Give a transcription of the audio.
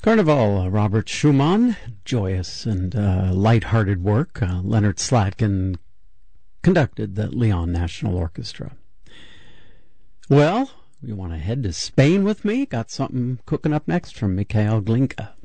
Carnival, Robert Schumann, joyous and light-hearted work. Leonard Slatkin conducted the Lyon National Orchestra. Well, you want to head to Spain with me? Got something cooking up next from Mikhail Glinka.